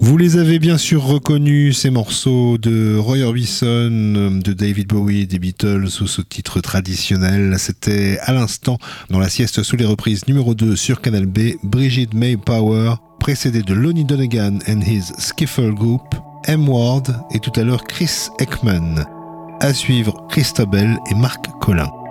Vous les avez bien sûr reconnus, ces morceaux de Roy Orbison, de David Bowie, des Beatles, sous ce titre traditionnel. C'était à l'instant, dans la sieste sous les reprises numéro 2 sur Canal B, Brigitte May Power, précédée de Lonnie Donegan and his Skiffle Group, M. Ward et tout à l'heure Chris Ekman. À suivre, Christabel et Marc Collin.